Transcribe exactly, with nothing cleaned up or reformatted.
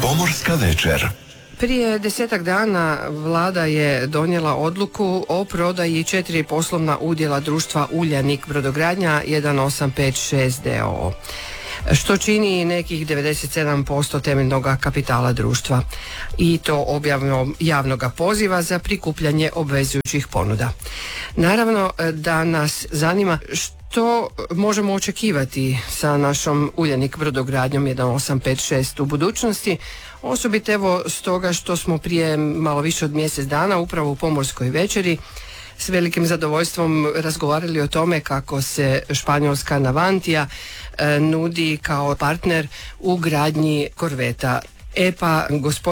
Pomorska večer. Prije desetak dana vlada je donijela odluku o prodaji četiri poslovna udjela društva Uljanik brodogradnja jedan osam pet šest d o o, što čini nekih devedeset sedam posto temeljnog kapitala društva, i to objavom javnog poziva za prikupljanje obvezujućih ponuda. Naravno da nas zanima što možemo očekivati sa našom Uljanik brodogradnjom jedan osam pet šest u budućnosti, osobito evo stoga što smo prije malo više od mjesec dana upravo u Pomorskoj večeri s velikim zadovoljstvom razgovarali o tome kako se španjolska Navantia e, nudi kao partner u gradnji korveta. E pa, gospodin